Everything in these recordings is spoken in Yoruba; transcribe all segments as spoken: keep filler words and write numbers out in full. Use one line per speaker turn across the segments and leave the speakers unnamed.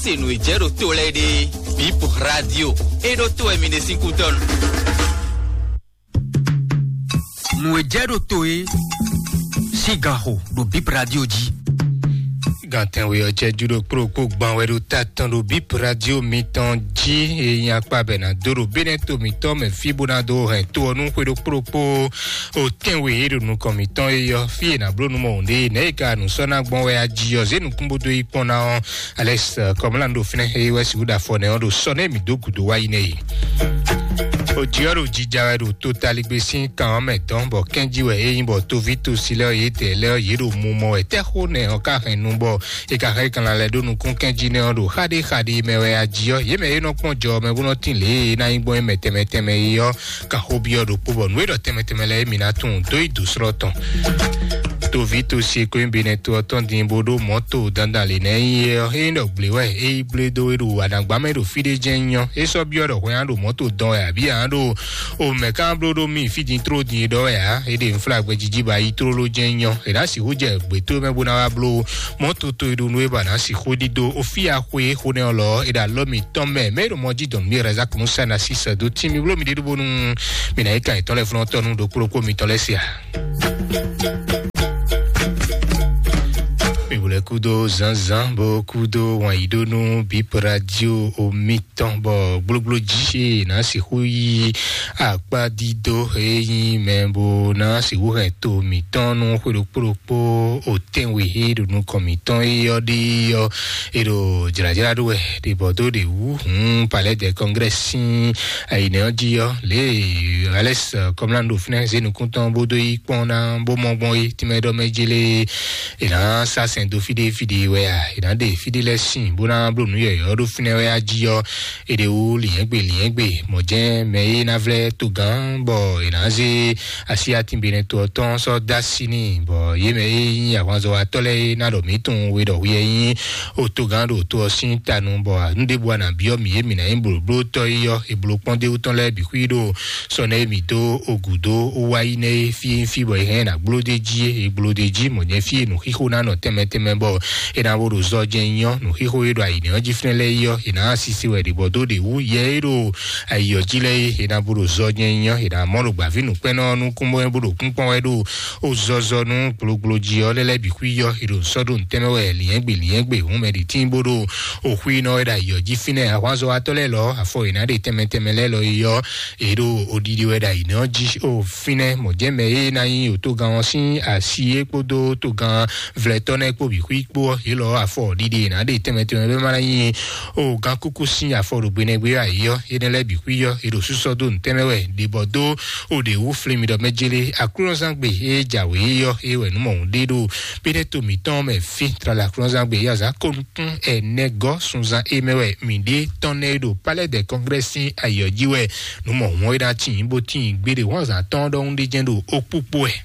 Se no ijero to le de Bip Radio e do to e mine cinco ton.
No ijero to e Sigaho do Bip Radio ji.
Gantin we oje judo pro ko gban we do tatan do Bip Radio mitan ji e yan pa bena doro beneto mitan me fibona do hen to nu ko do propo o ten we do nu komitan e yo fi na bro nu mo nde ne ka nu so na gbon we aji yo ze nu kumbo do ipon na Alex Komlando fine e we si guda for ne do so ne mi do gudo wa ine yi o jiro jija do total gbesin kan meton bo kenji we yin bo to vito sile yi te le yi do mu mo e te ho ne o ka hen nu bo e ka he kan la le do nu kun kenji ne do khade khade me we aji yo ye me no pon jo me bu no tin le na yin bo me teme teme yo ka hobi yo do po bo nu do teme teme le mi na tun do idu sroton to vito si ko mbine to ton din bodo moto dandale ne ye he no ble we e ble do do adagba me do fide jenyo e so bi odo ko yan do moto don ya bi an do o me kan blo do mi fidi intro din do ya e de flag gbe jiji ba itro lo jenyo e da si ho je gbe to me bo na wa blo moto to do no e ba na si ho di do o fi a kwe ho ne lo e da lo mi ton me me do mo ji don mi reza ko sa na six do ti mi blo mi de do bonu mi na e kan ton le front ton do pro ko mi ton le sia kudo zanzan bo kudo wan idonu Bip Radio o mitan bo gloglo ji na si hui apadido eyin membo na si hu to mitan no kwero propo o tenwe hedo no komitan e odi yo edo jirajira do de bodo de wu un palais de congrès ai ne odi yo le Alex Komlando fine ze no kontan bodo ipon na bo monbon e ti medo mejele e na sa sendo fide fide we a ina de fide lesson bona bro nu ye yo do fine we aji yo e de o liyen gbe liyen gbe mo je me na vle to gan bo ina ze asia timbene to ton so dasini bo ye me yin àwọn zo atole na do mitun we do we yin o to gan do to sin tanu bo nde bo na bi o mi e mi na yin bro bro to yo e bro pon de o ton le bi kwido so na mi do ogudo o wa ine fi fi bo hen na bro de ji e bro de ji mo je fi nu hiho na no teme teme bo ina buru zo jenyo no hiho edo ai ne oji finele yo ina asisi we de bodo de wu ye edo ayo jile ina buru zo jenyo ina moro gba vinu peno nu kumbo buru kunpon edo o zozo nu gloglo ji o lele bi kwiyo edo sodo ntemewe liyen gbe liyen gbe hu me di tin bodo o kwi no eda yo ji fine awazo atole lo afo ina de teme teme le lo yo edo odidi we da ina oji o fine mo je me na yin o to gan sin asie podo to gan vletone po bi kwi po ilo afọ didi na de temeteme be mara yin o gan kuku sin afọ rugbenegbe ayo enele bi kwiyo iro susodo ntemewe de bodo o de wu flemi do mejele akrozangbe e jawe yo e we numo dedo pede to mi ton me fi tra la krozangbe ya za kontun e nego sunza emewe minde tonedo palais de congrès ayo jiwe numo won ida tin bo tin gbede won za ton do nde jendo opupo e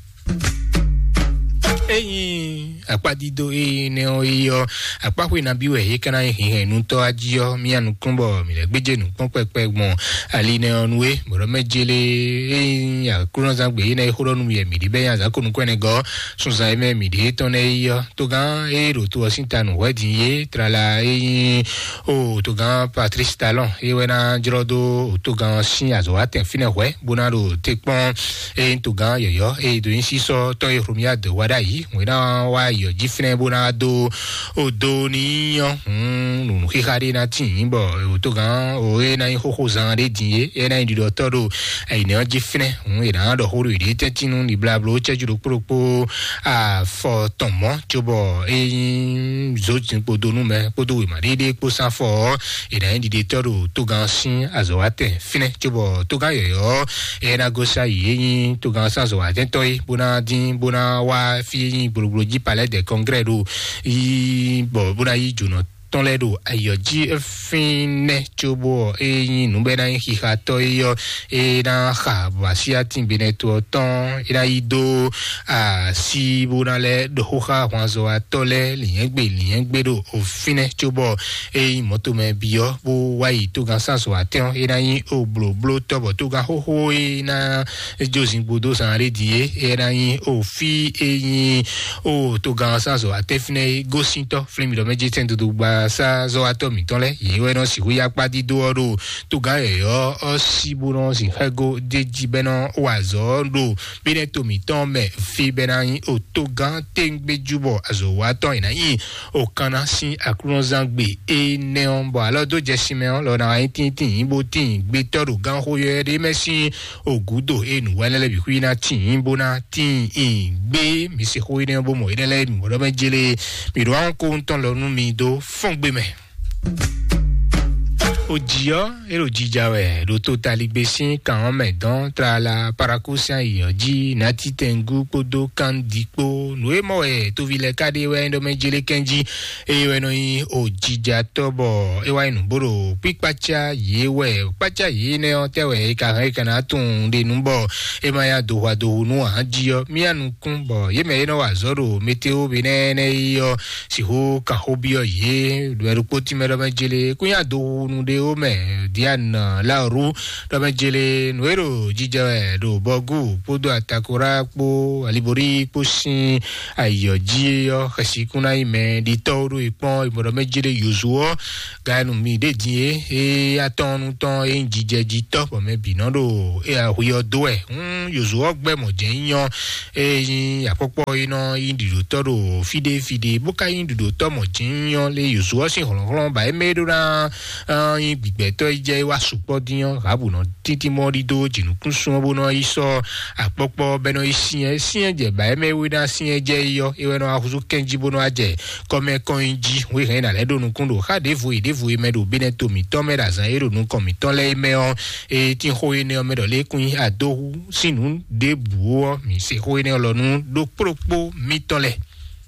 eyin apadido e ne o yo apapwe na biwe e kana hin nu to ajiyo mi anu kunbo mi le gbeje nu pon pepe gbon ali ne onwe moro mejele e ya kuronza gbe ne horo nu ye mi di be ya za kunu kwene go sunza eme mi di to ne yo to gan e ro to osinta nu wedin ye trala e o to gan Patrice Talon e we na jrodo to gan sin azo aten fine we bonaro te pon e to gan yo yo e do insiso to e rumia de wada we na wa yo jifine bona do o do ni yo mm nu hihari na tin bo o to gan o e na ho ho zan de din e na ndi do to do ai ne jifine we na do ho ri de tinu ni bla bla o cheju do propo a fo tomo jobo e zo tin po do nu me po do we ma de de po san fo e na ndi de to do to gan sin azo ate fine jobo to gan yo yo e na go sa yi to gan san zo ate to e bona din bona wa fi Bulbulji palais de congrès do i bo buna yi juno ton le do ayoji fine chobo e nu be na hi ha to yo e na ha wasia tin beneto ton ira ido a si buna le do ha wanzo atole liyen gbe liyen gbe do o fine chobo e moto me bio bo wai to gan sanso aten ira yin o blo blo to bo to gan ho ho e na josin bodo san redie ira yin o fi e yin o to gan sanso atefine go sinto flemi do meje ten do ba gba sa zo atomi ton le yi we no si hu ya pa di do ro to ga e yo o si bu no si hego de ji be no wa zo do bi ne to mi ton me fi be na yin o to ga ten gbe jubo azo wa ton ina yin o kana si akrun zangbe e ne on bo alo do je si me on lo na yin tin tin bo tin gbe to ro gan ho ye de me si ogudo e nu wa le bi hu na tin bo na tin in gbe mi se ho ine bo mo ine le mi mo do me jele mi do an ko ton lo nu mi do fon gbe me Ojio e lo jijawe lo totali besin kan medan tra la parakusia yoji nati tengu podo kan dipo no e mo e to vile kade we ndo mejele kenji e we no yi ojija tobo e wa inu boro pipacha yewe pacha yi ne o tewe ka han kana tun de numbo e ma ya do wa do nu ajio mi anu kun bo ye me no wa zoro meteo binene yo si ho ka hobio ye do ru poti me do mejele kun ya do nu de o me diana la ru do mejele nuero jija do bogu podo atakura po alibori posin ayoji yo khasikuna ime di toru ipon imodo mejele yuzuo ganu mi de die e atonu ton e jije jito po me binado e ahuyo do e mm yuzuo gbe mo je yan e yin apopo ina indido toro fide fide buka indido to mo je yan le yuzuo sin holon ba e medura yin gbigbe to je wa supo diyan rabu no titi mori do jinukun sun bo no iso apopo beno isin sin je ba e mewe na sin je yo ewe no ahuzu kenji bo no aje come konji we ren na le do nu kun do ha devu e devu e medo beneto mi to me da zan ero nu kon mi to le me on e tin ho ene o medo le kun adohu sinu debu o mi se ho ene lo nu do propo mi to le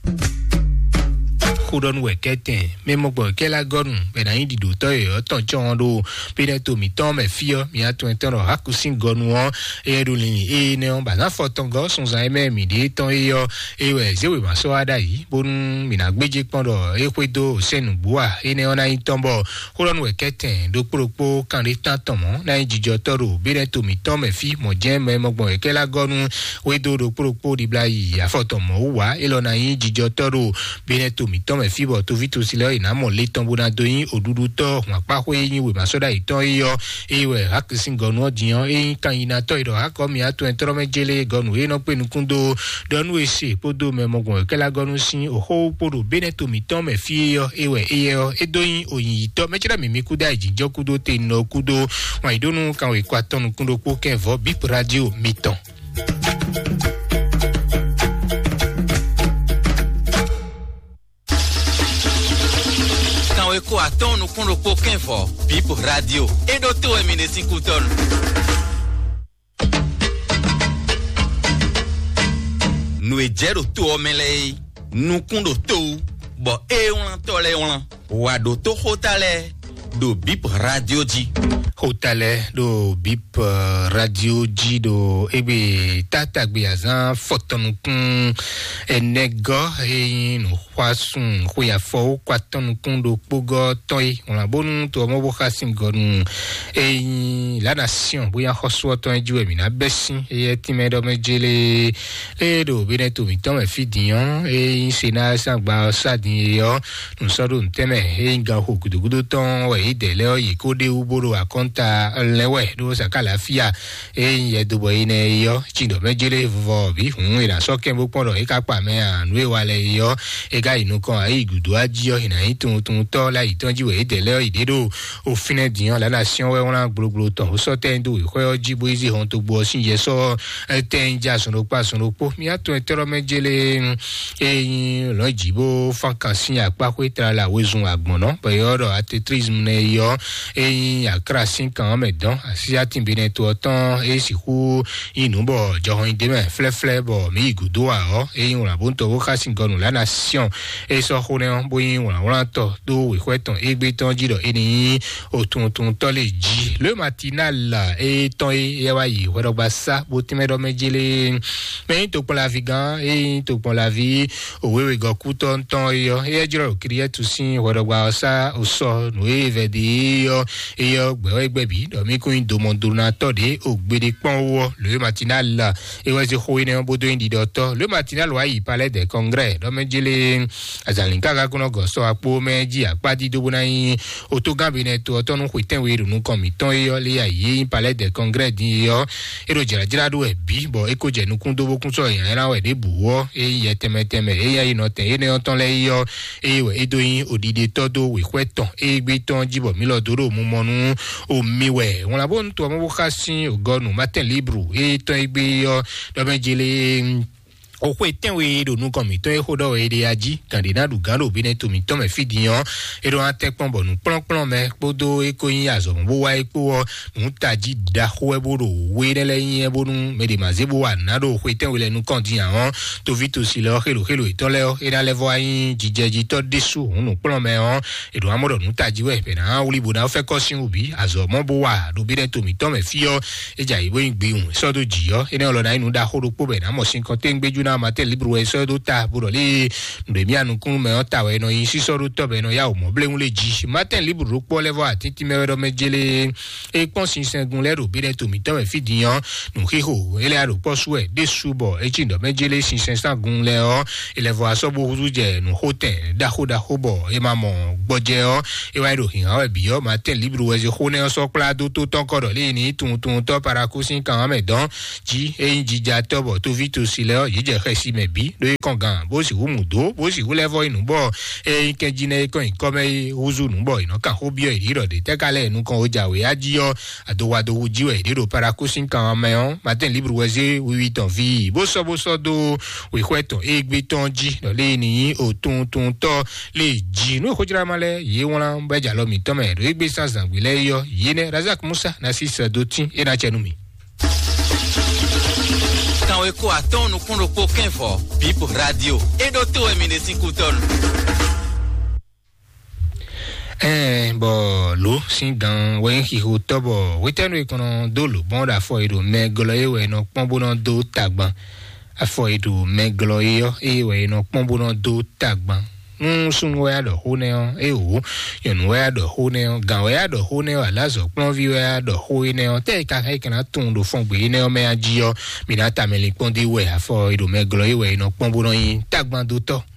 Kudon wekete memo gbo kela gonu be na yin dido to e ton chon do pe to mi ton me fio mi atun ton ro hakusin gonu on e do lin e ne on ba na foton go sun zan me mi de ton e yo e we se we ma so ada yi bonu mi na gbeje pon do e kwe do senu bua e ne on na yin ton bo kudon wekete do propo kan ri tan ton mo na yin jijo to ro be to mi ton me fi mo je memo gbo kela gonu we do do propo di bla yi afoton mo wa e lo na yin jijo to ro be to mi ton me fi bo to vito sile ina mo le ton bona doyin odudu to wa pa ho yin we masoda iton yo e we hakisin gonu odiyan e kan ina to iro akomi atu entro mejele gonu e no pe nukundo donu ese podo memogun kela gonu sin oho podo beneto mi ton me fi yo e we e yo e doyin oyin to mejira mi mi kuda ijinjo kudo te no kudo wa idonu kan we kwa ton kundo po kenvo bip radio miton
Ko aton no kundo po kenfo bip radio e do to e mine cinco ton no e jero to o mele no kundo to bo e un to le un wa do to hotale do bip radio ji
hotale do bip uh, radio ji do ebe tata gbe azan fotonu kun enego e no kwasun khoya fo kwatonu kun do pogo toy on la bonu to mo bo khasin gonu e la nation boya khoso to enju emi na besin e time do mejele e do beneto mi to me fidian e sena sangba sadin yo no so do nteme e nga ho gudugudu ton we de le o yikode uboro akonta lewe do sakala fia e ye do boy ne yo chindo mejele vo bi hun ira so ken bo pon do e ka pa me anu e wale yo e ga inu kan ai gudu ajio ina itun tun to la itanji we de le idedo o fine dian la nation we won gbogbo ton o so tendo e ko oji bo izi hon to gbo sin ye so tenja sun ro pa sun ro po mi atun etero mejele e lo jibo fankasin apa ko tra la wezun agbon no pe oro atletrisme ne yo e akrasin kan medan asi atin bene to tan e si ku inu bo johin de me fle fle bo mi gudu a o e yin la bon to wo khasin gonu la nation e so ho ne bo yin wa wa to do we kweton e gbe tan ji do e ni o tun tun to le ji le matinal e ton e wa yi wo do gba sa bo ti me do mejele me to pon la vigan e to pon la vie o we we go ku ton ton yo e jiro kriye tu sin wo do gba sa o so no e ve di yo e yo gbe egbebi do mi ko indomondo na to de ogbede pon wo le matinal e wa se ho ine bodo indi do to le matinal wa yi palais de congrès do mejele azalinka ga kuno go so apo meji apadi do bona yin o to gambe ne to to nu kwiten we nu komiton yo le ayi palais de congrès di yo e ro jira jira do e bi bo e ko je nu kun do bo kun so yan ra we de buwo e ye temeteme e ya ino te e ne on ton le yo e we e do yin odide to do we kweton e gbe ton jibo mi lo doro mu monu o miwe won la bon to mo bo kasin o gonu matin libre e ton e gbe yo do mejele o ko tenwe do nu komito e hodo e de aji candidat du galo bi ne to mi to me fidian e do atekpon bo nu plon plon me podo e ko yin azo bo wa e ko nu taji da ho e bo do we de le yin e bo nu me de mazebo wa na do ko tenwe le nu kandian on to vite aussi le helo helo e to le e na le vo yin jijeji to desu nu plon me on e do amodo nu taji we pe na uli bo na fe ko sin obi azo mo bo wa do bi ne to mi to me fio e ja ibo yin gbe un so do ji yo e ne lo na inu da ho do po be na mo sin kan te ngbeju na matin libre so do ta buro le ndemi anu kun me ota we no yin si so do to be no ya o mo ble un le ji matin libre ro po le vo atiti me do mejele e pon sin sengun le ro bi de to mi to me fidian nu hiho ele aro po su e de subo e ji do mejele sin sengun le o ele vo aso bo ru je nu hotel da ho da ho bo e ma mo gboje o e wa ro hin ha e bi o matin libre we je ho ne so pla do to ton ko do le ni tun tun to para ko sin kan me don ji e ji ja to bo to vite aussi le o yi je si mebi do kongan bo si wu mudo bo si wu levo inu bo e kenjine ko ikome uzu nu bo ino kan hobio iro de tekale nu kan ojawe ajiyo adowa do wujiwe iro para kusin kan meon matin libre weze wi ton vi bo so bo so do we kweton e gbe ton ji do le ni o tun tun to le ji nu ko jira male ye won ba ja lo mi to me do gbe sansan gbe le yo ye ne Razak Musa na six dotin e na chenu mi
Quand we ko aton no kun ro ko kenfo People Radio e do to e mi de cinco ton
eh bo lo sin dan we hi ho to bo we tenu ikono do lo bon da fo iro me golo e we no pombo no do tagban afo iro me golo e yo e we no pombo no do tagban un sun we ado ho ne o e o yo no we ado ho ne o gan we ado ho ne o alazo plon vi we ado ho ne o te ka he kana tun do fon gbe ne o me aji yo mi na ta me le pon de we afo iro me golo e we no pombo no yin tagban do to